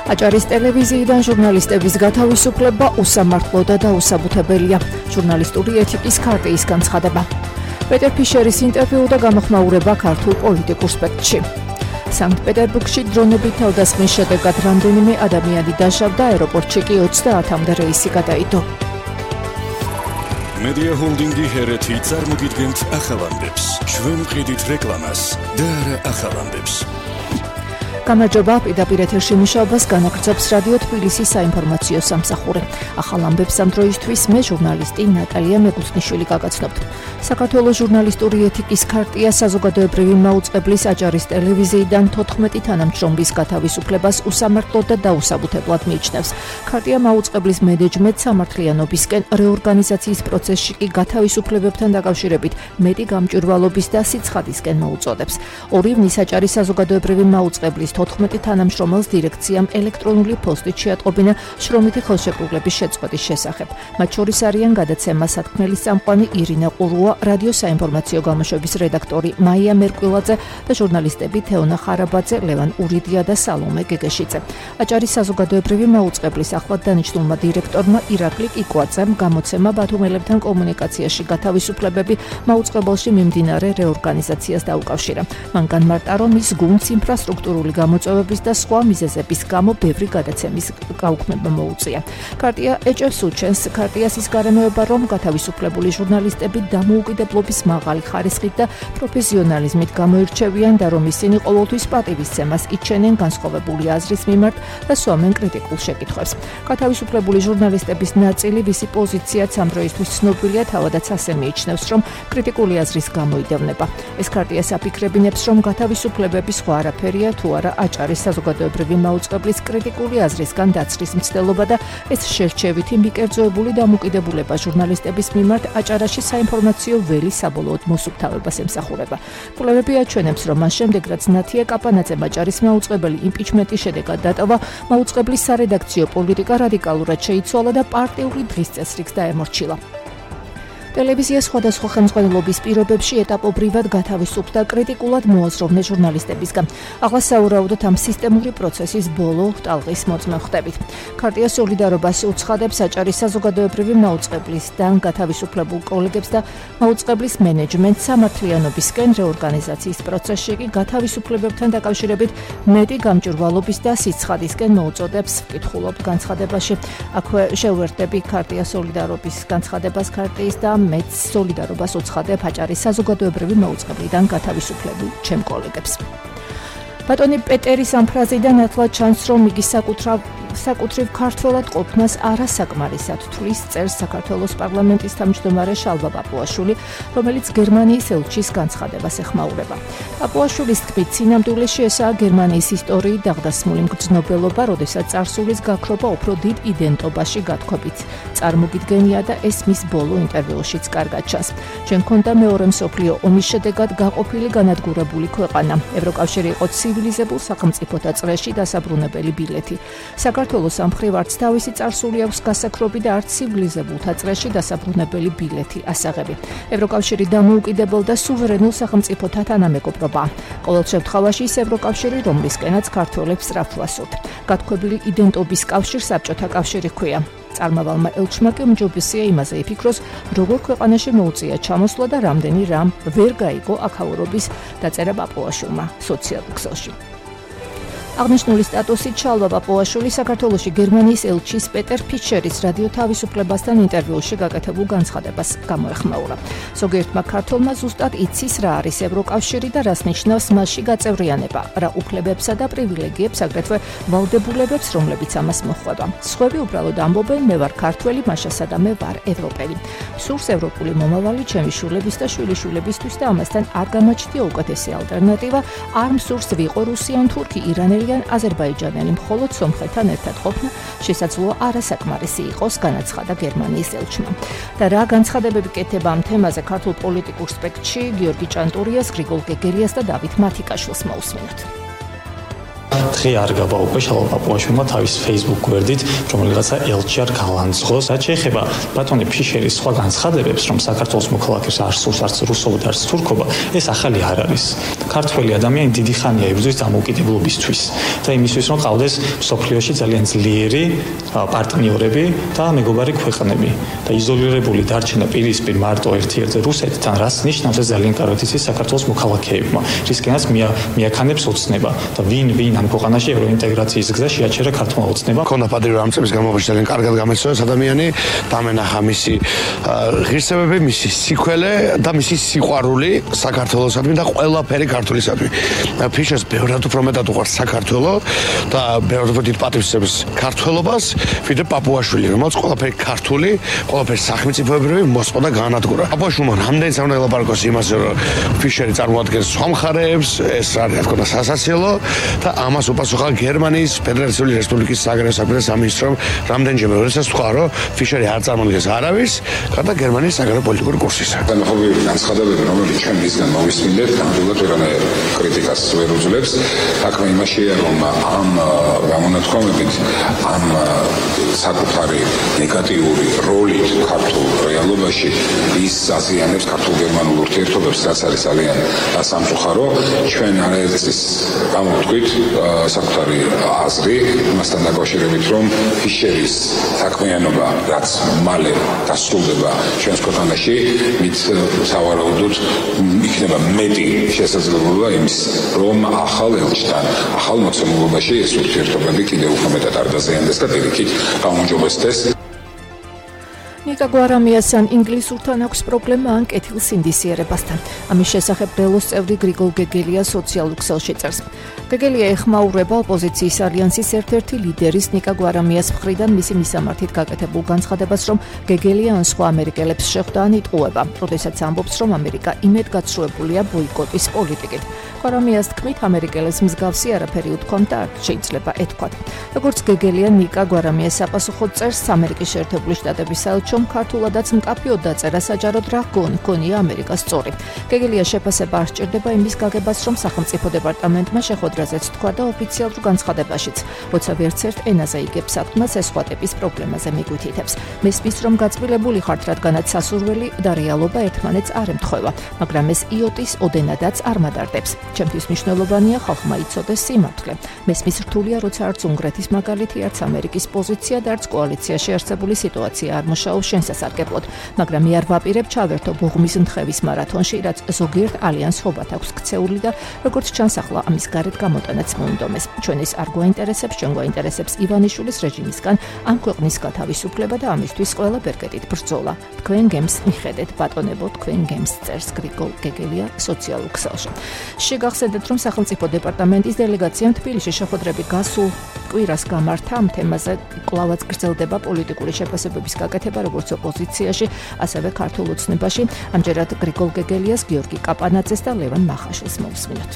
აჭარის ტელევიზიიდან ჟურნალისტების გათავისუფლება უსამართლო და დაუსაბუთებელია. ჟურნალისტური ეთიკის ქარტიის განცხადება. პეტერ ფიშერის ინტერვიუ და გამოხმაურება ქართულ პოლიტიკურ სპექტრში. სანქტ-პეტერბურგში დრონებით თავდასხმის შედეგად რამდენიმე ადამიანი დაშავდა, აეროპორტში კი 30-მდე რეისი გადაიდო. მედია ჰოლდინგი ჰერეთი წარმოგიდგენთ ახალამდებს. ჩვენ ვყიდით რეკლამას და არა ახალამდებს. გამარჯობა, პირდაპირ ეთერში მუშაობას განაგრძობს რადიო თბილისის საინფორმაციო სამსახური. ახალ ამბებს ამ დროისთვის მე ჟურნალისტი ნატალია მეგუთნიშვილი გაგაცნობთ. საქართველოს ჟურნალისტური ეთიკის ქარტია საზოგადოებრივი მაუწყებლის აჭარის ტელევიზიიდან 14 თანამშრომლის გათავისუფლებას უსამართლო და დაუსაბუთებლად მიიჩნევს. ქარტია მაუწყებლის მენეჯმენტ სამართლიანობისკენ რეორგანიზაციის პროცესში კი გათავისუფლებებთან დაკავშირებით მეტი გამჭვირვალობის და სიცხადისკენ მოუწოდებს. 2 ივნის აჭარის საზოგადოებრივი მაუწყებლის 14 თანამშრომელს დირექციამ ელექტრონული პოსტით შეატყობინა შრომითი ხელშეკრულების შეწყვეტის შესახებ. მათ შორის არიან გადაცემა სათქმელის წამყვანი ირინა ყურუა, რადიო საინფორმაციო გამოშვების რედაქტორი მაია მერკვილაძე და ჟურნალისტები თეონა ხარაბაძე, ლევან ურიდია და სალომე გეგეშიძე. აჭარის საზოგადოებრივი მაუწყებლის ახლად დანიშნულმა დირექტორმა ირაკლი კიკვაძემ გამოცემა ბათუმელებთან კომუნიკაციაში გათავისუფლებები მაუწყებელში მიმდინარე რეორგანიზაციას დაუკავშირა. მან განმარტა, რომ ის გუნდს ინფრასტრუქტურული გამოწვევების და სხვა მიზეზების გამო ბევრი გადაცემის გაუქმება მოუწია. ქარტია ეჭვს უჩენს ქარტიას ის გარემოება, რომ გათავისუფლებული ჟურნალისტები დამოუკიდებლობის მაღალი ხარისხით და პროფესიონალიზმით გამოირჩევიან და რომ ისინი ყოველთვის პატივისცემას იჩენენ განსხვავებული აზრის მიმართ და სვამენ კრიტიკულ შეკითხვებს. გათავისუფლებული ჟურნალისტების ნაწილი, ვისი პოზიციაც ამ დროისთვის ცნობილია, თავადაც ასე მიიჩნევს, რომ კრიტიკული აზრის გამოიდევნება. ეს ქარტიას აფიქრებინებს, რომ გათავისუფლებები სხვა არაფერია თუ არა აჭარის საზოგადოებრივი მაუწყებლის კრიტიკული აზრისგან დაცრის მცდელობა და ეს შერჩევითი მიკერძოებული დამოკიდებულება ჟურნალისტების მიმართ აჭარაში საინფორმაციო ველი საბოლოოდ მოსუფთავებას ემსახურება. კვლევები აჩვენებს, რომ მას შემდეგ რაც ნათია კაპანაძემ აჭარის მაუწყებელი იმპიჩმენტის შედეგად დატოვა, მაუწყებლის სარედაქციო პოლიტიკა რადიკალურად შეიცვალა და პარტიული დღის წესრიგს დაემორჩილა. ტელევიზია სხვადასხვა ხელმძღვანელობის პირობებში ეტაპობრივად გათავისუფლდა კრიტიკულად მოაზროვნე ჟურნალისტებისგან. ახლა საუბრობთ ამ სისტემური პროცესის ბოლო ტალღის მოწმე ხდებით. ქარტია სოლიდარობას უცხადებს აჭარის საზოგადოებრივი მაუწყებლისგან გათავისუფლებულ კოლეგებს და მაუწყებლის მენეჯმენტ სამართლიანობისკენ რეორგანიზაციის პროცესში კი გათავისუფლებებთან დაკავშირებით მეტი გამჭვირვალობის და სიცხადისკენ მოუწოდებს, ვკითხულობ განცხადებაში. აქვე შევერთები ქარტია სოლიდარობის განცხადებას ქარტიის და მეც სოლიდარობას უცხადებ აჭარის საზოგადოებრივი მაუწყებლიდან გათავისუფლებულ ჩემ კოლეგებს. ბატონი პეტერის ამ ფრაზიდან ათლა ჩანს, რომ იგი საკუთრივ ქართველად ყოფნას არასაკმარისად თვლის წერს საქართველოს პარლამენტის თავმჯდომარე შალვა პაპუაშვილი, რომელიც გერმანიის ელჩის განცხადებას ეხმაურება. პაპუაშვილის თქმით, სინამდვილეში ესაა გერმანიის ისტორიით დაღდასმული მგრძნობელობა, როდესაც წარსულის გაქრობა უფრო დიდ იდენტობაში გათქვებით წარმოგიდგენია და ეს მის ბოლო ინტერვიუშიც კარგად ჩანს. ჩვენ გქონდა მეორე მსოფლიო ომის შედეგად გაყოფილი განადგურებული ქვეყანა. ევროკავშირი იყო ცივილიზებულ სახელმწიფოთა წრეში დასაბრუნებელი ბილეთი. საქართველოს ამ მხრივ არც თავისი წარსული აქვს გასაქრობი და არც ცივილიზებულთა წრეში დასაბრუნებელი ბილეთი ასაღები. ევროკავშირი დამოუკიდებელ და სუვერენულ სახელმწიფოთა თანამეგობრობაა. ყოველ შემთხვევაში ის ევროკავშირი, რომლისკენაც ქართველებს სწრაფვა სურთ. გათქვებილი იდენტობის კავშირს საბჭოთა კავშირი ჰქვია. წარმავალმა ელჩმა კი უმჯობესია იმაზე იფიქროს, როგორ ქვეყანაში მოუწია ჩამოსვლა და რამდენი რამ ვერ გაიგო აქაურობის დაწერა პაპუაშვილმა სოციალურ ქსელში. აღნიშნული სტატუსით შალვა პაპუაშვილი საქართველოში გერმანიის ელჩის პეტერ ფიშერის რადიო თავისუფლებასთან ინტერვიუში გაკეთებულ განცხადებას გამოეხმაურა. ზოგიერთმა ქართველმა ზუსტად იცის რა არის ევროკავშირი და რას ნიშნავს მასში გაწევრიანება, რა უფლებებსა და პრივილეგიებს, აგრეთვე ვალდებულებებს, რომლებიც ამას მოჰყვება. სხვები უბრალოდ ამბობენ, მე ვარ ქართველი, მაშასა და მე ვარ ევროპელი. სურს ევროპული მომავალი ჩემი შვილების და შვილიშვილებისთვის და ამასთან არ გამოჩნდა უკეთესი ალტერნატივა, არ მსურს ვიყო რუსიან, თურქი, ირანელი აზერბაიჯანელი, მხოლოდ სომხეთთან ერთად ყოფნა შესაძლოა არასაკმარისი იყოს, განაცხადა გერმანიის ელჩმა. და რა განცხადებები კეთება ამ თემაზე ქართულ პოლიტიკურ სპექტრში, გიორგი ჭანტურიას, გრიგოლ გეგერიას და დავით მათიკაშვილს მოусმინოთ. დღე არ გაბა უკვე შალვა პაპუაშვილმა თავის Facebook გვერდით, რომელიღაცა ელჩი არ განაცხოს. რაც შეეხება ბატონი ფიშერის სხვა განცხადებებს, რომ საქართველოს მოქალაქეს არ სურს არც რუსობა, არც თურქობა, ეს ახალი არ არის. ქართველი ადამიანი დიდი ხანია იბრძვის დამოუკიდებლობისთვის და იმისთვის, რომ ყავდეს მსოფლიოში ძალიან ძლიერი პარტნიორები და მეგობარი ქვეყნები და იზოლირებული დარჩენა პირისპირ მარტო ერთ-ერთ რუსეთთან, რას ნიშნავს ეს ძალიან კარგად იცის საქართველოს მოქალაქეებმა, რისკენაც მიაქანებს ოცნება და ვინ ამ ქვეყანაში ევროინტეგრაციის გზა შეაჩერა ქართულმა ოცნებამ. ქონდა პატივი ამ წელს განმავლობაში ძალიან კარგად გამეცნოს ადამიანი, დამენახა მისი ღირსებები, მისი სიქველე და მისი სიყვარული საქართველოსადმი და ყველაფერი ქართულისადმი. ფიშერს ბევრად უფრო მეტად უყვარს საქართველო და ბევრად უფრო დიდ პატივს ემს ქართველობას, ვიდრე პაპუაშვილი, რომელიც ყველაფერი ქართული, ყველაფერი სახელმწიფოებრივი მოსპო და განადგურა. პაპუაშვილმა რამდენიც არ უნდა ელაპარაკოს იმაზე, რომ ფიშერი წარმოადგენს სხვა მხარეებს, ეს არის რა თქმა უნდა სასაცილო და ამას უპასუხა გერმანიის ფედერაციული რესპუბლიკის საგარეო საქმეთა სამინისტრომ რამდენჯერმე, როდესაც თქვა, რომ ფიშერი არ წარმოადგენს არავის, გარდა გერმანიის საგარეო პოლიტიკური კურსისა. განხობილი განცხადებები, რომელიც ჩვენ მისგან მოვისმინეთ, ნამდვილად ვერანაირ კრიტიკას ვერ უძლებს. საქმე იმაშია, რომ ამ გამონათქვამებით ამ საკუთარი ნეგატიური როლით ქართულ რეალობაში ის აზიანებს ქართულ-გერმანულ ურთიერთობებს, რაც არის ძალიან სამწუხარო. ჩვენ არაერთის გამოვთქვით საკუთარი აზრი იმასთან დაკავშირებით, რომ ფიშერის საქმიანობა, რაც მალე დასრულდება ჩვენს ქვეყანაში, მით სავარაუდოდ იქნება მეტი შესაძლებლობა იმის, რომ ახალ ელჩთან, ახალ მოცემულობაში ეს ურთიერთობები კიდევ უფრო მეტად არ დაზიანდეს და პირიქით გაუმჯობესდეს. ნიკა გვარამიასთან ინგლისურთან აქვს პრობლემა ან კეთილს ინდისიერებასთან. ამის შესახებ ბრელოს წევრი გრიგოლ გეგელია სოციალურ ქსელში წერს. გეგელია ეხმაურება ოპოზიციის ალიანსის ერთ-ერთი ლიდერის ნიკა გვარამიას მხრიდან მისი მისამართით გაკეთებულ განცხადებას, რომ გეგელია ან სხვა ამერიკელებს შეხვდა ან იტყუება, როდესაც ამბობს, რომ ამერიკა იმედგაცრუებულია ბოიკოტის პოლიტიკით. გვარამიას თქმით, ამერიკელებს მსგავსი არაფერი უთქვამთ და შეიძლება ეთქვათ. როგორც გეგელია ნიკა გვარამიას საპასუხოდ წერს, ამერიკის შეერთებული შტატების საელჩომ ქართულადაც მკაფიოდ დაწერა საჯაროდ რა გონია ამერიკას სწორი. გეგელია შეფასება არ სჭირდება იმის გაგებას, რომ სახელმწიფო დეპარტამენტმა შეხვედრაზეც თქვა და ოფიციალურ განცხადებაშიც, როცა ვერცერთ ენაზე იგებს სათქმას ეს სხვა ტიპის პრობლემაზე მიგვითითებს. მესმის, რომ გაწმილებული ხართ, რადგანაც სასურველი და რეალობა ერთმანეთს არ ემთხვევა, მაგრამ ეს იოტის ოდენადაც არ მატარდებს. ჩემთვის მნიშვნელოვანია ხალხმა იცოდეს სიმართლე. მესმის რთულია, როცა არც უნგრეთის მაგალითი, არც ამერიკის პოზიცია და არც კოალიციაში არსებული სიტუაცია არ მუშაობს შენსასარგებლოდ, მაგრამ მე არ ვაპირებ ჩავერთო ბოღმის ნთხევის მარათონში, რაც ზოგიერთ ალიანს ხობათ აქვს ქცეული და როგორც ჩანს ახლა ამის გარეთ გამოტანაც მოუნდომეს. ჩვენ ის არ გვაინტერესებს, ჩვენ გვაინტერესებს ივანიშვილის რეჟიმისგან ამ ქვეყნის გათავისუფლება და ამისთვის ყველა ბერკეტით ბრძოლა. თქვენ გემს მიხედეთ, ბატონებო, თქვენ გემს წერს გრიგოლ გეგელია სოციალურ ქსელში. შეგახსენდეთ, რომ სახელმწიფო დეპარტამენტის დელეგაციამ თბილისში შეხვედრები გასულ კვირას გამართა. ამ თემაზე კვლავაც გრძელდება პოლიტიკური შეფასებების გაკეთება როგორც ოპოზიციაში, ასევე ქართულ ოცნებაში. ამჯერად გრიგოლ გეგელიას, გიორგი კაპანაძეს და ლევან მახაშვილს მოვსმინოთ.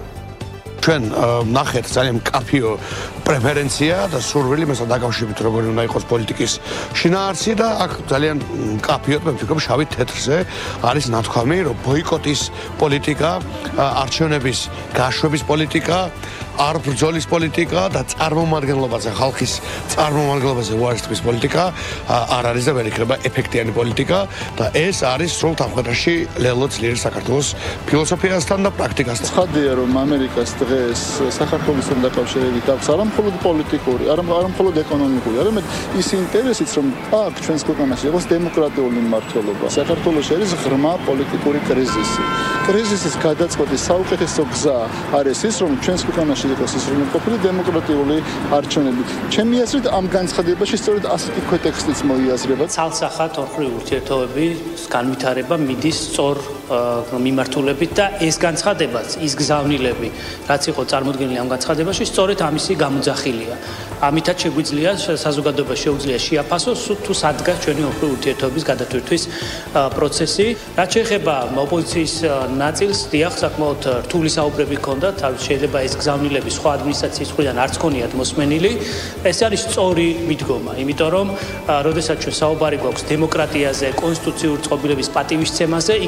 ჩვენ ნახეთ ძალიან მკაფიო პრეფერენცია და სურვილი მასთან დაკავშირებით, როგორი უნდა იყოს პოლიტიკის შინაარსი და აქ ძალიან მკაფიოდ მე ვფიქრობ შავი თეთრზე არის ნათქვამი, რომ ბოიკოტის პოლიტიკა, არჩევნების გაშვების პოლიტიკა, არ ბრძოლის პოლიტიკა და წარმომადგენლობაზე, ხალხის წარმომადგენლობაზე უარესთვის პოლიტიკა არ არის და ვერ იქნება ეფექტიანი პოლიტიკა და ეს არის სრულ თანხმობაში ლელო ძლიერი საქართველოს ფილოსოფიასთან და პრაქტიკასთან. ცხადია, რომ ამერიკას დღეს საქართველოსთან დაკავშირებით აქვს არა მხოლოდ პოლიტიკური, არა მხოლოდ ეკონომიკური, არამედ ის ინტერესიც, რომ აქ ჩვენს ქვეყანაში იყოს დემოკრატიული მმართველობა. საქართველოში არის ღრმა პოლიტიკური კრიზისი. კრიზისის გადაწყვეტის საუკეთესო გზა არის ის, რომ ჩვენს ქვეყანაში იყოს ის რომ ყოფილი დემოკრატიული არჩევნები. ჩემი აზრით ამ განცხადებაში სწორედ ასეთი ქვეტექსტიც მოიაზრება. ცალსახად ორმხრივი ურთიერთობების განვითარება მიდის სწორ მიმართულებით და ეს განცხადებაც, ის გზავნილები, რაც იყო წარმოდგენილი ამ განცხადებაში, სწორედ ამისი გამოძახილია. ამითაც შეგვიძლია საზოგადოებას შეუძლია შეაფასოს თუ სადგას ჩვენი ორმხრივი ურთიერთობების გადათვირთვის პროცესი. რაც შეეხება ოპოზიციის ნაწილს, დიახ, საკმაოდ რთული საუბრები ჰქონდათ, შეიძლება ეს გზავნილები სხვა ადმინისტრაციის მხრიდან არც ქონიათ მოსმენილი. ეს არის სწორი მიდგომა, იმიტომ რომ როდესაც ჩვენ საუბარი გვაქვს დემოკრატიაზე, კონსტიტუციური წყობილების პატივისცემაზე, იქ არ არსებობს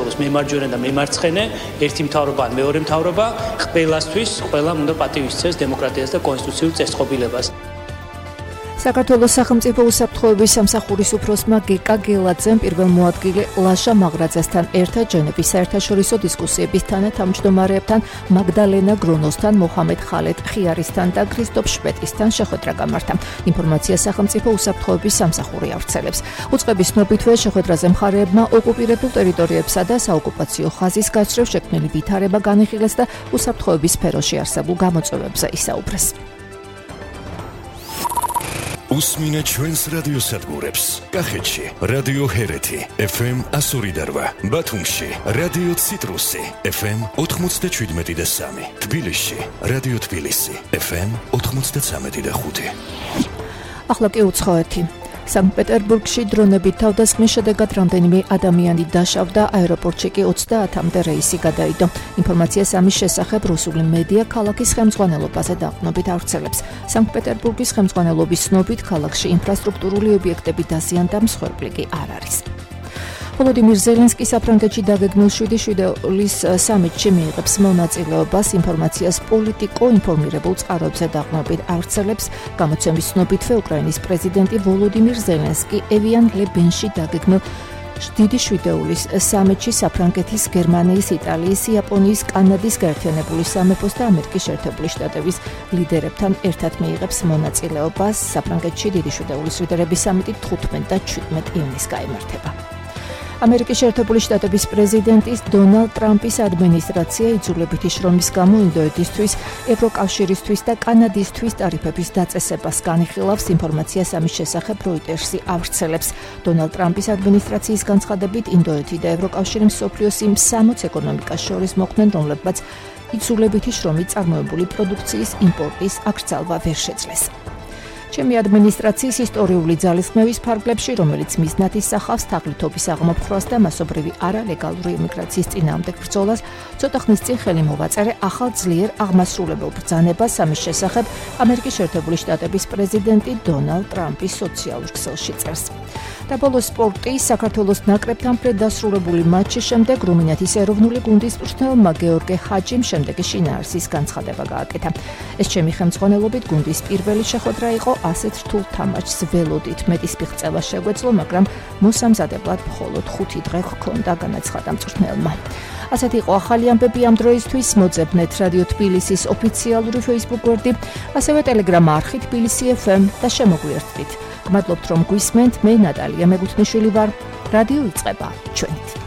საქართველოს მემარჯვენე და მემარცხენე, ერთი მთავრობა ან მეორე მთავრობა, ყველასთვის, ყველამ უნდა პატივი სცეს დემოკრატიას და კონსტიტუციურ წესწყობილებას. საქართველოს სახელმწიფო უსაფრთხოების სამსახურის უფროსმა გეკა გელაძემ პირველ მოადგილე ლაშა მაღრაძესთან ერთად ჟენევის საერთაშორისო დისკუსიების თანათავმჯდომარეებთან მაგდალენა გრონოსთან, მოჰამედ ხალედ ხიარისთან და ქრისტოფ შპეტისთან შეხვედრა გამართა. ინფორმაცია სახელმწიფო უსაფრთხოების სამსახური ავრცელებს. უწყების ცნობითვე შეხვედრაზე მხარეებმა ოკუპირებულ ტერიტორიებსა და საოკუპაციო ხაზის გასწრებ შექმნილი ვითარება განიხილეს და უსაფრთხოების სფეროში არსებულ გამოწვევებზე ისაუბრეს. უსმინე ჩვენს რადიოსადგურებს. კახეთში რადიო ჰერეთი FM 102.8, ბათუმში რადიო ციტრუსი FM 97.3, თბილისში რადიო თბილისი FM 93.5. ახლა კი უცხოეთი. სანქტ-პეტერბურგში დრონებით თავდასხმის შედეგად რამდენიმე ადამიანი დაშავდა, აეროპორტში კი 30-მდე რეისი გადაიდო. ინფორმაციას ამის შესახებ რუსული მედია ქალაქის ხელმძღვანელობაზე დაყრდნობით ავრცელებს. სანქტ-პეტერბურგის ხელმძღვანელობის ცნობით, ქალაქში ინფრასტრუქტურული ობიექტები დაზიანდა, მსხვერპლი კი არ არის. ვოლოდიმირ ზელენსკი საფრანგეთში დაგეგმილ 7-ლის სამიტში მიიღებს მონაწილეობას. ინფორმაციას პოლიტიკო ინფორმირებულ წყაროებზე დაყრდნობით ავრცელებს. გამოცემის ცნობითვე უკრაინის პრეზიდენტი ვოლოდიმირ ზელენსკი ევიან ლებენში დაგეგმილ დიდი 7-ლის სამიტში საფრანგეთის, გერმანიის, იტალიის, იაპონიის, კანადის გაერთიანებული სამეფოს და ამერიკის შეერთებული შტატების ლიდერებთან ერთად მიიღებს მონაწილეობას. საფრანგეთში დიდი 7-ლის ლიდერების სამიტი 15 და 17 ივნისს გაიმართება. ამერიკის შეერთებული შტატების პრეზიდენტის დონალდ ტრამპის ადმინისტრაცია იძულებითი შრომის გამო ინდოეთისთვის, ევროკავშირისთვის და კანადისთვის ტარიფების დაწესებას განიხილავს. ინფორმაციას ამის შესახებ როიტერსი ავრცელებს. დონალდ ტრამპის ადმინისტრაციის განცხადებით, ინდოეთი და ევროკავშირი მსოფლიოს იმ 60 ეკონომიკას შორის მოხვდნენ, რომლებმაც იძულებითი შრომით წარმოებული პროდუქციის იმპორტის აკრძალვა ვერ შეძლეს. ჩემი ადმინისტრაციის ისტორიული ძალისხმევის ფარგლებში, რომელიც მიზნად ისახავს თაღლითობის აღმოფხვრას და მასობრივი არალეგალური იმიგრაციის წინააღმდეგ ბრძოლას, ცოტა ხნის წინ ხელი მოვაწერე ახალ ძლიერ აღმასრულებელ ბრძანებას. ამის შესახებ ამერიკის შეერთებული შტატების პრეზიდენტი დონალდ ტრამპის სოციალურ ქსელში წერს. და ბოლოს სპორტი. საქართველოს ნაკრებთან ფრედ დასრულებული მატჩის შემდეგ რუმინეთის ეროვნული გუნდის მწვრთნელმა გეორგე ჰაჯიმ შემდეგი შინაარსის განცხადება გააკეთა. ეს ჩემი ხელმძღვანელობით გუნდის პირველი შეხვედრა იყო. ასეთ რთულ თამაშს ველოდით, მეტის მიღწევა შეგვეძლო, მაგრამ მოსამზადებლად მხოლოდ 5 დღე ჰქონდა, განაცხადა მწვრთნელმა. ასეთი იყო ახალი ამბები ამ დროისთვის. მოძებნეთ რადიო თბილისის ოფიციალური Facebook გვერდი, ასევე Telegram არხი თბილისი FM და შემოგვიერთდით. მადლობთ რომ გვისმენთ. მე ნატალია მეგუთნიშვილი ვარ. რადიო იწყება ჩვენით.